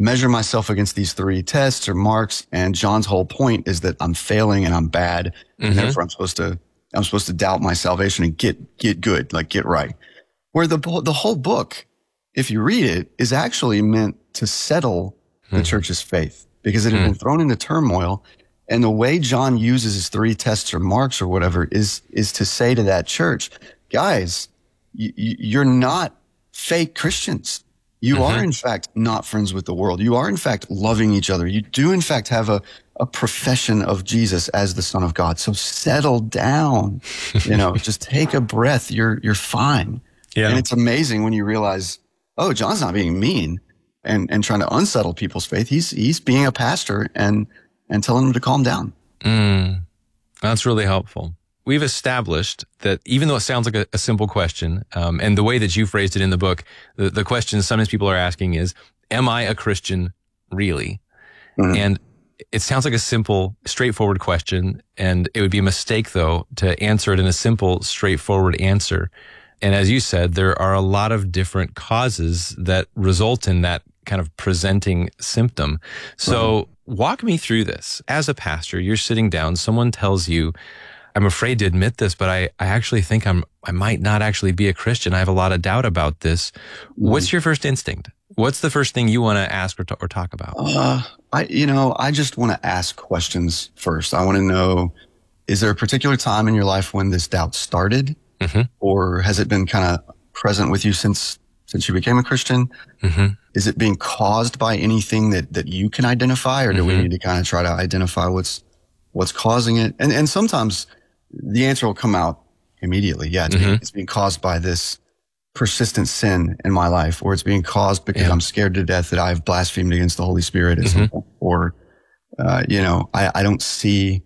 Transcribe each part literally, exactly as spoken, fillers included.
measure myself against these three tests or marks. And John's whole point is that I'm failing and I'm bad. Mm-hmm. And therefore I'm supposed to, I'm supposed to doubt my salvation and get, get good, like get right. Where the, the whole book, if you read it, is actually meant to settle the mm-hmm. church's faith, because it had mm-hmm. been thrown into turmoil. And the way John uses his three tests or marks or whatever is, is to say to that church, guys, y- y- you're not fake Christians. You mm-hmm. are, in fact, not friends with the world. You are, in fact, loving each other. You do, in fact, have a, a profession of Jesus as the Son of God. So settle down, you know, just take a breath. You're, you're fine. Yeah. And it's amazing when you realize, oh, John's not being mean and, and trying to unsettle people's faith. He's, he's being a pastor and, and telling them to calm down. Mm, that's really helpful. We've established that even though it sounds like a, a simple question, um, and the way that you phrased it in the book, the, the question sometimes people are asking is, am I a Christian really? Mm-hmm. And it sounds like a simple, straightforward question, and it would be a mistake, though, to answer it in a simple, straightforward answer. And as you said, there are a lot of different causes that result in that kind of presenting symptom. So mm-hmm. walk me through this. As a pastor, you're sitting down, someone tells you, I'm afraid to admit this, but I, I actually think I'm, I might not actually be a Christian. I have a lot of doubt about this. Mm-hmm. What's your first instinct? What's the first thing you want to ask or, t- or talk about? Uh, I, you know, I just want to ask questions first. I want to know, is there a particular time in your life when this doubt started? Mm-hmm. Or has it been kind of present with you since, since you became a Christian? Mm-hmm. Is it being caused by anything that, that you can identify, or do mm-hmm. we need to kind of try to identify what's, what's causing it? And, and sometimes the answer will come out immediately. Yeah, it's, mm-hmm. being, it's being caused by this persistent sin in my life, or it's being caused because yeah. I'm scared to death that I've blasphemed against the Holy Spirit, mm-hmm. or, uh, you know, I, I don't see,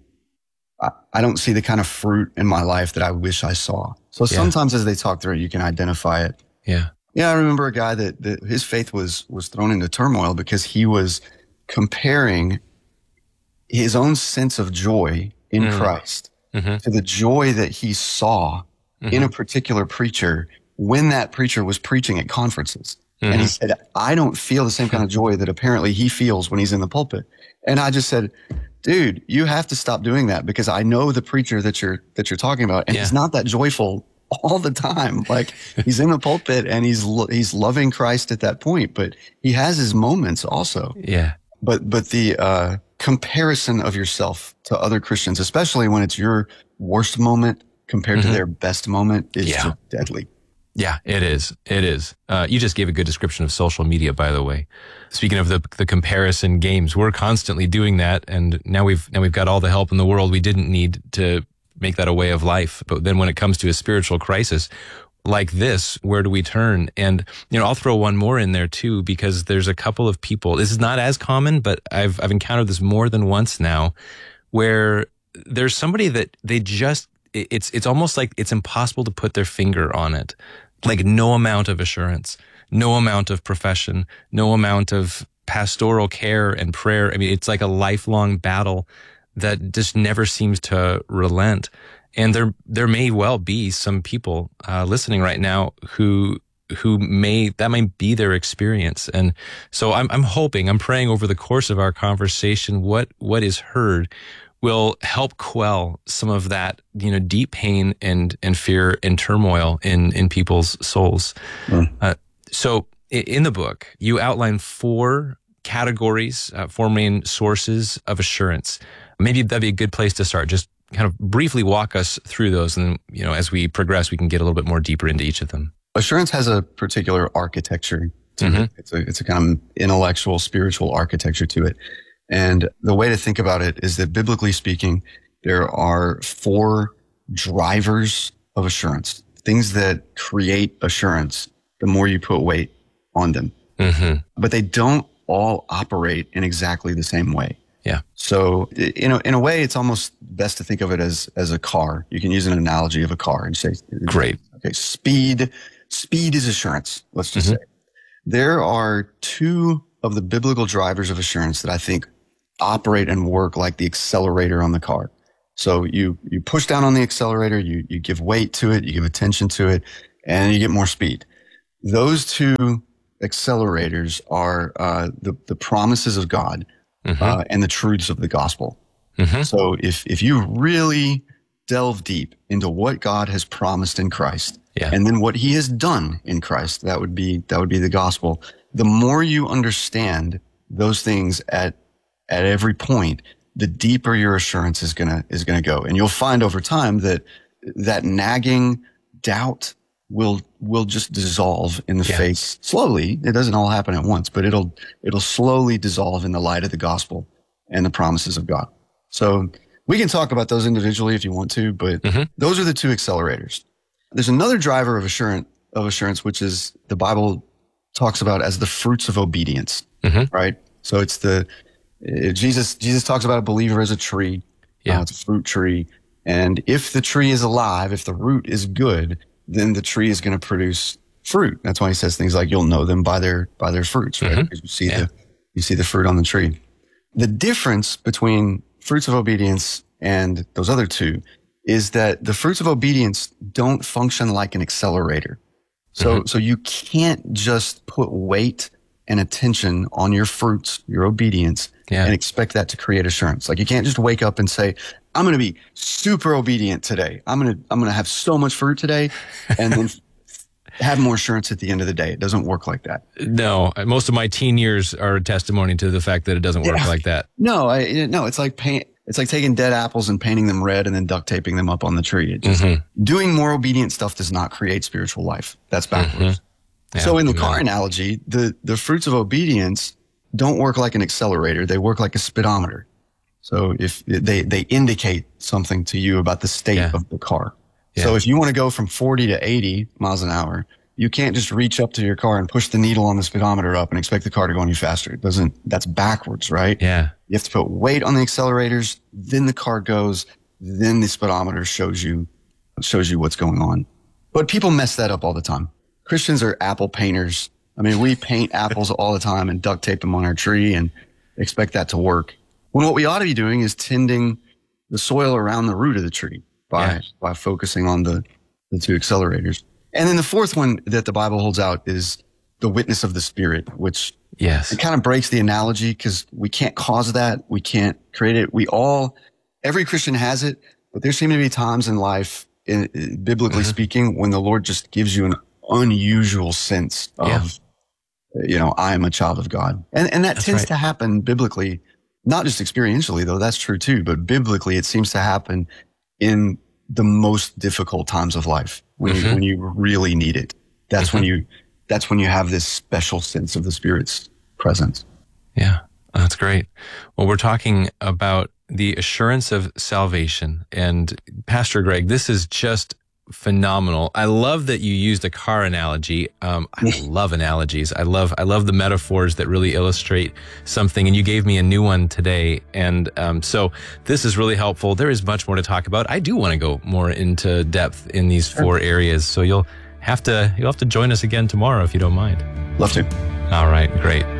I, I don't see the kind of fruit in my life that I wish I saw. So yeah. sometimes as they talk through it, you can identify it. Yeah. Yeah. I remember a guy that, that his faith was, was thrown into turmoil because he was comparing his own sense of joy in mm. Christ mm-hmm. to the joy that he saw mm-hmm. in a particular preacher when that preacher was preaching at conferences. Mm-hmm. And he said, I don't feel the same kind of joy that apparently he feels when he's in the pulpit. And I just said, dude, you have to stop doing that, because I know the preacher that you're, that you're talking about, and yeah. he's not that joyful all the time. Like, he's in the pulpit and he's, lo- he's loving Christ at that point, but he has his moments also. Yeah. But, but the, uh, comparison of yourself to other Christians, especially when it's your worst moment compared mm-hmm. to their best moment, is yeah. just deadly. Yeah, it is. It is. Uh, you just gave a good description of social media, by the way. Speaking of the the comparison games, we're constantly doing that, and now we've now we've got all the help in the world we didn't need to make that a way of life. But then when it comes to a spiritual crisis like this, where do we turn? And you know, I'll throw one more in there too, because there's a couple of people. This is not as common, but I've I've encountered this more than once now, where there's somebody that they just it's it's almost like it's impossible to put their finger on it. Like, no amount of assurance, no amount of profession, no amount of pastoral care and prayer. I mean, it's like a lifelong battle that just never seems to relent. And there, there may well be some people uh, listening right now who, who may, that might be their experience. And so I'm, I'm hoping, I'm praying over the course of our conversation, what, what is heard will help quell some of that, you know, deep pain and, and fear and turmoil in, in people's souls. Mm. Uh, so in the book, you outline four categories, uh, four main sources of assurance. Maybe that'd be a good place to start. Just kind of briefly walk us through those. And, you know, as we progress, we can get a little bit more deeper into each of them. Assurance has a particular architecture to mm-hmm. it. It's a, it's a kind of intellectual, spiritual architecture to it. And the way to think about it is that, biblically speaking, there are four drivers of assurance, things that create assurance the more you put weight on them. Mm-hmm. But they don't all operate in exactly the same way. Yeah. So, you know, in a way, it's almost best to think of it as, as a car. You can use an analogy of a car and say, great. Okay, speed, speed is assurance. Let's just mm-hmm. say there are two of the biblical drivers of assurance that I think operate and work like the accelerator on the car. So you, you push down on the accelerator, you, you give weight to it, you give attention to it, and you get more speed. Those two accelerators are uh, the, the promises of God Mm-hmm. uh, and the truths of the gospel. Mm-hmm. So if, if you really delve deep into what God has promised in Christ, yeah. and then what he has done in Christ, that would be, that would be the gospel. The more you understand those things at, at every point, the deeper your assurance is gonna, is gonna go. And you'll find over time that that nagging doubt will, will just dissolve in the yeah. face slowly. It doesn't all happen at once, but it'll, it'll slowly dissolve in the light of the gospel and the promises of God. So we can talk about those individually if you want to, but mm-hmm. those are the two accelerators. There's another driver of assurance, of assurance, which is the Bible talks about as the fruits of obedience, mm-hmm. right? So it's the, uh, Jesus, Jesus talks about a believer as a tree. Yeah. Uh, it's a fruit tree. And if the tree is alive, if the root is good, then the tree is going to produce fruit. That's why he says things like, you'll know them by their, by their fruits, right? Mm-hmm. Because you see yeah. the, you see the fruit on the tree. The difference between fruits of obedience and those other two is that the fruits of obedience don't function like an accelerator. So, mm-hmm. so you can't just put weight and attention on your fruits, your obedience, yeah. and expect that to create assurance. Like you can't just wake up and say, I'm going to be super obedient today. I'm going to, I'm going to have so much fruit today and then have more assurance at the end of the day. It doesn't work like that. No, most of my teen years are a testimony to the fact that it doesn't work yeah. like that. No, I, no, it's like paint. It's like taking dead apples and painting them red and then duct taping them up on the tree. It just, mm-hmm. doing more obedient stuff does not create spiritual life. That's backwards. Mm-hmm. Yeah, so in the car analogy, the, the fruits of obedience don't work like an accelerator. They work like a speedometer. So if they, they indicate something to you about the state yeah. of the car. Yeah. So if you want to go from forty to eighty miles an hour, you can't just reach up to your car and push the needle on the speedometer up and expect the car to go any faster. It doesn't, that's backwards, right? Yeah. You have to put weight on the accelerators, then the car goes, then the speedometer shows you, shows you what's going on. But people mess that up all the time. Christians are apple painters. I mean, we paint apples all the time and duct tape them on our tree and expect that to work. When what we ought to be doing is tending the soil around the root of the tree by, yeah. by focusing on the, the two accelerators. And then the fourth one that the Bible holds out is the witness of the Spirit, which yes. it kind of breaks the analogy because we can't cause that. We can't create it. We all, every Christian has it, but there seem to be times in life, in, biblically mm-hmm. speaking, when the Lord just gives you an unusual sense of, yeah. you know, I am a child of God. And, and that that's tends right. to happen biblically, not just experientially though, that's true too, but biblically it seems to happen in the most difficult times of life when mm-hmm. you, when you really need it. That's mm-hmm. when you, that's when you have this special sense of the Spirit's presence. Yeah, that's great. Well, we're talking about the assurance of salvation. And Pastor Greg, this is just phenomenal. I love that you used a car analogy. Um, I love analogies. I love, I love the metaphors that really illustrate something. And you gave me a new one today. And um, so this is really helpful. There is much more to talk about. I do want to go more into depth in these four areas. So you'll have to, you'll have to join us again tomorrow if you don't mind. Love to. All right, great.